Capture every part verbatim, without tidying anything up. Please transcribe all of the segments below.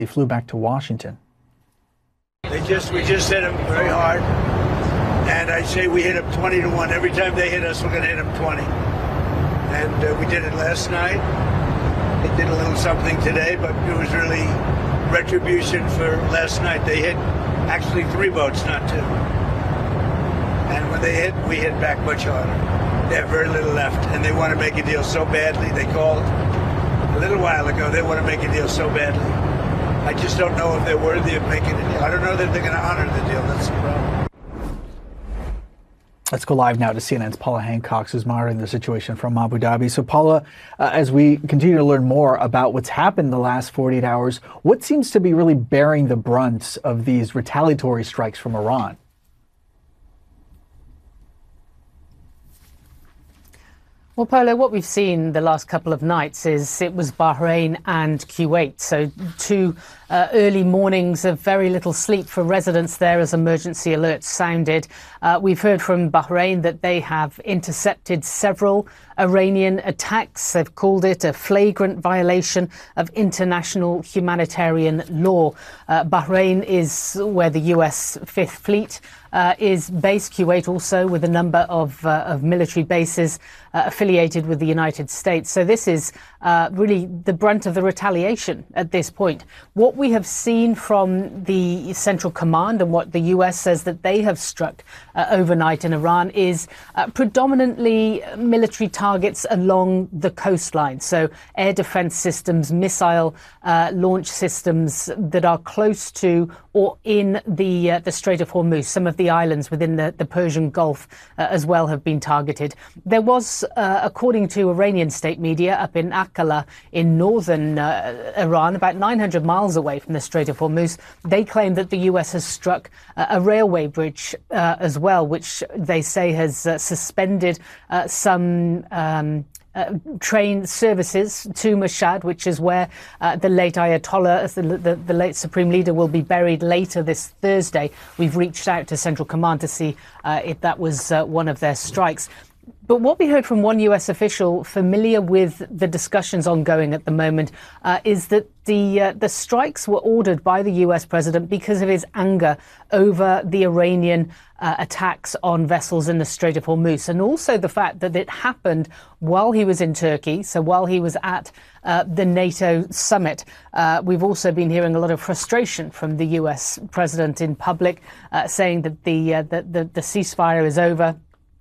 They flew back to Washington. They just, we just hit them very hard. And I say we hit them twenty to one. Every time they hit us, we're going to hit them twenty. And uh, we did it last night. They did a little something today, but it was really retribution for last night. They hit actually three boats, not two. And when they hit, we hit back much harder. They have very little left, and they want to make a deal so badly. They called a little while ago. They want to make a deal so badly. I just don't know if they're worthy of making a deal. I don't know that they're going to honor the deal. That's the problem. Let's go live now to C N N's Paula Hancock, who's monitoring the situation from Abu Dhabi. So, Paula, uh, as we continue to learn more about what's happened in the last forty-eight hours, what seems to be really bearing the brunt of these retaliatory strikes from Iran? Well, Polo, what we've seen the last couple of nights is it was Bahrain and Kuwait. So two uh, early mornings of very little sleep for residents there as emergency alerts sounded. Uh, we've heard from Bahrain that they have intercepted several Iranian attacks. They've called it a flagrant violation of international humanitarian law. Uh, Bahrain is where the U S Fifth Fleet Uh, is based. Kuwait also with a number of, uh, of military bases uh, affiliated with the United States. So this is uh, really the brunt of the retaliation at this point. What we have seen from the Central Command and what the U S says that they have struck uh, overnight in Iran is uh, predominantly military targets along the coastline. So air defense systems, missile uh, launch systems that are close to or in the uh, the Strait of Hormuz. Some of the islands within the, the Persian Gulf uh, as well have been targeted. There was, uh, according to Iranian state media, up in Akala in northern uh, Iran, about nine hundred miles away from the Strait of Hormuz, they claim that the U S has struck uh, a railway bridge uh, as well, which they say has uh, suspended uh, some um, Uh, train services to Mashhad, which is where uh, the late Ayatollah, the, the, the late Supreme Leader, will be buried later this Thursday. We've reached out to Central Command to see uh, if that was uh, one of their strikes. But what we heard from one U S official familiar with the discussions ongoing at the moment uh, is that the uh, the strikes were ordered by the U S president because of his anger over the Iranian uh, attacks on vessels in the Strait of Hormuz, and also the fact that it happened while he was in Turkey, so while he was at uh, the NATO summit. Uh, we've also been hearing a lot of frustration from the U S president in public, uh, saying that the, uh, the, the the ceasefire is over.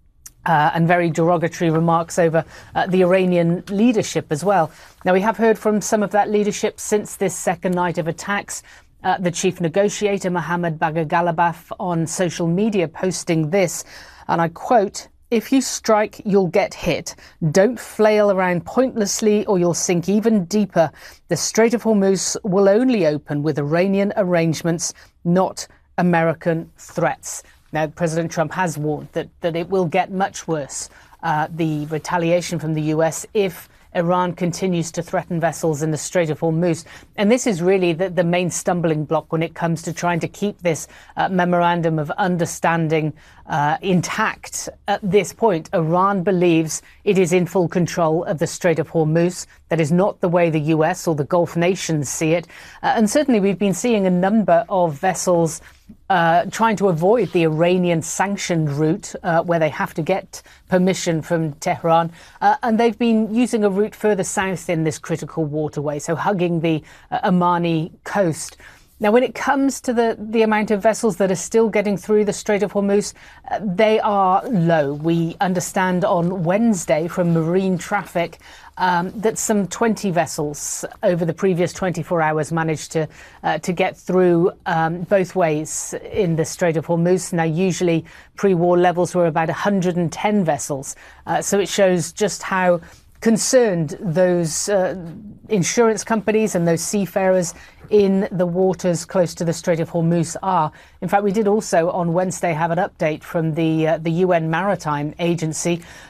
Uh, and very derogatory remarks over uh, the Iranian leadership as well. Now, we have heard from some of that leadership since this second night of attacks. Uh, the chief negotiator, Mohammad Bagher Ghalibaf, on social media posting this, and I quote, "If you strike, you'll get hit. Don't flail around pointlessly or you'll sink even deeper. The Strait of Hormuz will only open with Iranian arrangements, not American threats." Now, President Trump has warned that, that it will get much worse, uh, the retaliation from the U S, if Iran continues to threaten vessels in the Strait of Hormuz. And this is really the, the main stumbling block when it comes to trying to keep this uh, memorandum of understanding uh, intact at this point. Iran believes it is in full control of the Strait of Hormuz. That is not the way the U S or the Gulf nations see it. Uh, and certainly we've been seeing a number of vessels Uh, trying to avoid the Iranian sanctioned route uh, where they have to get permission from Tehran. Uh, and they've been using a route further south in this critical waterway, so hugging the uh, Omani coast. Now, when it comes to the, the amount of vessels that are still getting through the Strait of Hormuz, uh, they are low. We understand on Wednesday from marine traffic um, that some twenty vessels over the previous twenty-four hours managed to uh, to get through um, both ways in the Strait of Hormuz. Now, usually pre-war levels were about one hundred ten vessels. Uh, so it shows just how concerned those uh, insurance companies and those seafarers in the waters close to the Strait of Hormuz are. In fact, we did also on Wednesday have an update from the uh, the U N Maritime Agency.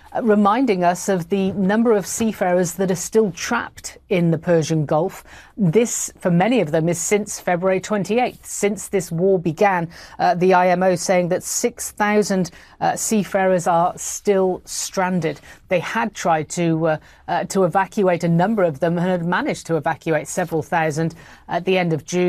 uh, reminding us of the number of seafarers that are still trapped in the Persian Gulf. This, for many of them, is since February twenty-eighth, since this war began. Uh, the I M O saying that six thousand uh, seafarers are still stranded. They had tried to uh, uh, to evacuate a number of them and had managed to evacuate several thousand at the end of June.